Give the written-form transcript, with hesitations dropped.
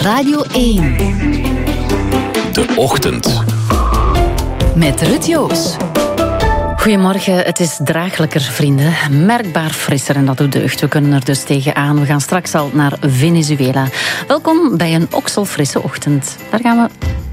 Radio 1. De Ochtend. Met Ruud Joos. Goedemorgen, het is draaglijker, vrienden. Merkbaar frisser en dat doet deugd. We kunnen er dus tegenaan. We gaan straks al naar Venezuela. Welkom bij een okselfrisse ochtend. Daar gaan we.